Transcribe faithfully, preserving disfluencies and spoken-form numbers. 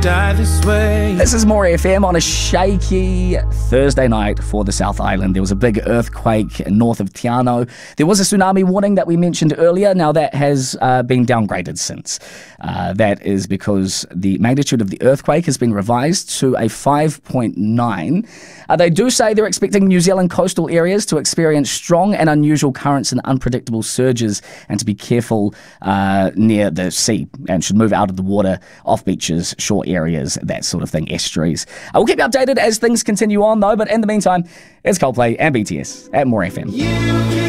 die this way. This is More F M on a shaky Thursday night for the South Island. There was a big earthquake north of Te Anau. There was a tsunami warning that we mentioned earlier. Now that has uh, been downgraded since. Uh, that is because the magnitude of the earthquake has been revised to a five point nine. Uh, they do say they're expecting New Zealand coastal areas to experience strong and unusual currents and unpredictable surges, and to be careful uh, near the sea, and should move out of the water, off beaches, shore areas, that sort of thing, estuaries. I will keep you updated as things continue on though, but in the meantime, it's Coldplay and B T S at More F M. You